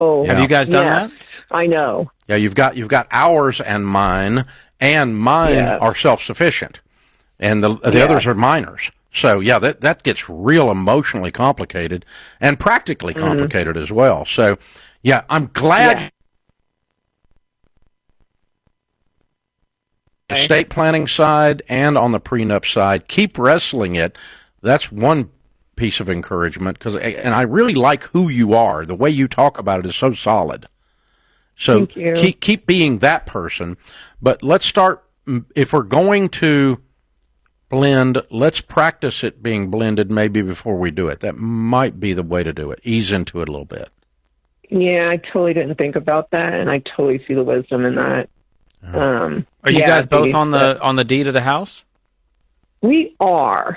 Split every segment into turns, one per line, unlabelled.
Oh,
Have you guys done that?
I know.
Yeah, you've got ours and mine are self-sufficient, and the others are minors. So yeah, that gets real emotionally complicated and practically complicated as well. So yeah, I'm glad. The estate planning side and on the prenup side, keep wrestling it. That's one piece of encouragement, and I really like who you are. The way you talk about it is so solid. So keep being that person. But let's start, if we're going to blend, let's practice it being blended maybe before we do it. That might be the way to do it. Ease into it a little bit.
Yeah, I totally didn't think about that, and I totally see the wisdom in that.
Are you guys both on the deed of the house?
We are.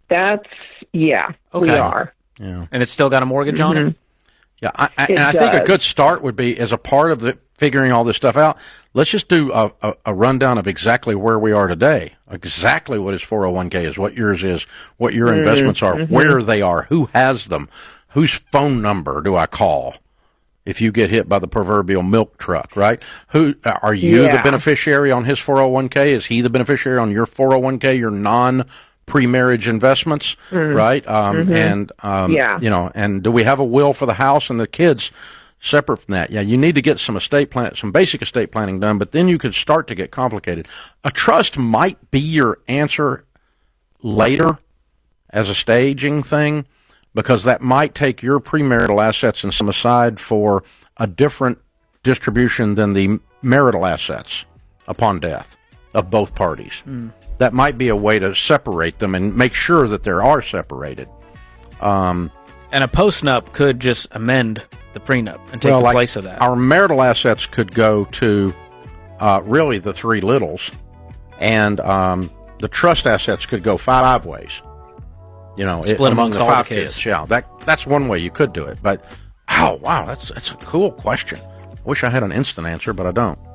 We are.
Yeah.
And it's still got a mortgage on it?
Yeah, I think a good start would be, as a part of figuring all this stuff out, let's just do a rundown of exactly where we are today, exactly what his 401k is, what yours is, what your investments are, where they are, who has them, whose phone number do I call if you get hit by the proverbial milk truck, right? Who are you the beneficiary on his 401k? Is he the beneficiary on your 401k, your non-pre-marriage investments, right? And do we have a will for the house and the kids separate from that? Yeah, you need to get some basic estate planning done, but then you could start to get complicated. A trust might be your answer later as a staging thing, because that might take your premarital assets and some aside for a different distribution than the marital assets upon death of both parties. That might be a way to separate them and make sure that they are separated.
And a postnup could just amend the prenup and take the place of that.
Our marital assets could go to really the three littles, and the trust assets could go 5 ways.
Split amongst
the
all
5
the kids.
Yeah, that's one way you could do it. But, that's a cool question. I wish I had an instant answer, but I don't.